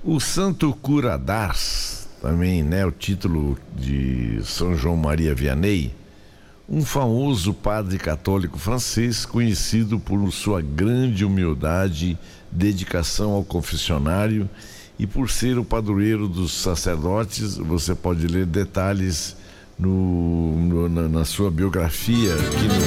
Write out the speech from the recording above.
O Santo Cura d'Ars, também, né, o título de São João Maria Vianney, um famoso padre católico francês conhecido por sua grande humildade, dedicação ao confessionário e por ser o padroeiro dos sacerdotes. Você pode ler detalhes na sua biografia aqui